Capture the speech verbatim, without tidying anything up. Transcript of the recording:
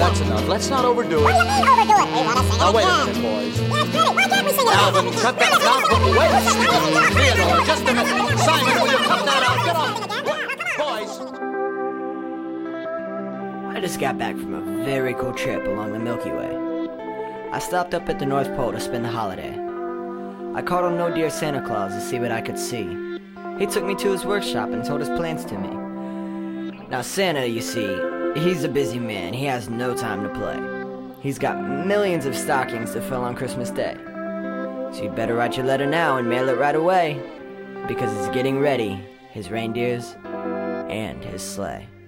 that's enough. Let's not overdo it. What do you mean overdo it? We want to sing Now, it wait a again. minute, boys. Yeah, it's pretty. Why can't we sing it Alvin, again? cut that down. Wait, Theodore, just a minute. Simon, will you cut that out? Get off. Boys. I just got back from a very cool trip along the Milky Way. I stopped up at the North Pole to spend the holiday. I called on No Dear Santa Claus to see what I could see. He took me to his workshop and told his plans to me. Now Santa, you see, he's a busy man. He has no time to play. He's got millions of stockings to fill on Christmas Day. So you'd better write your letter now and mail it right away, because it's getting ready, his reindeers and his sleigh.